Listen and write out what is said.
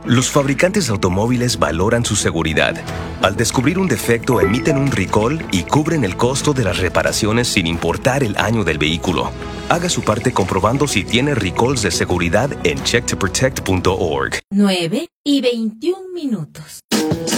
Los fabricantes de automóviles valoran su seguridad. Al descubrir un defecto, emiten un recall y cubren el costo de las reparaciones sin importar el año del vehículo. Haga su parte comprobando si tiene recalls de seguridad en checktoprotect.org. 9:21.